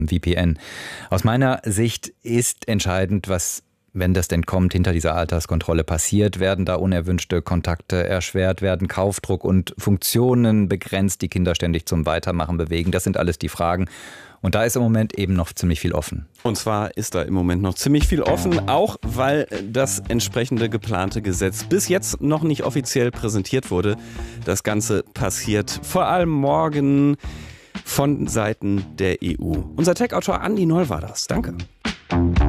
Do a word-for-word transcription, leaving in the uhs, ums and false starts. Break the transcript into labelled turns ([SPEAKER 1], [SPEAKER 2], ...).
[SPEAKER 1] V P N. Aus meiner Sicht ist entscheidend, was, wenn das denn kommt, hinter dieser Alterskontrolle passiert. Werden da unerwünschte Kontakte erschwert, werden Kaufdruck und Funktionen begrenzt, die Kinder ständig zum Weitermachen bewegen. Das sind alles die Fragen. Und da ist im Moment eben noch ziemlich viel offen.
[SPEAKER 2] Und zwar ist da im Moment noch ziemlich viel offen, auch weil das entsprechende geplante Gesetz bis jetzt noch nicht offiziell präsentiert wurde. Das Ganze passiert vor allem morgen von Seiten der E U. Unser Tech-Autor Andi Noll war das. Danke.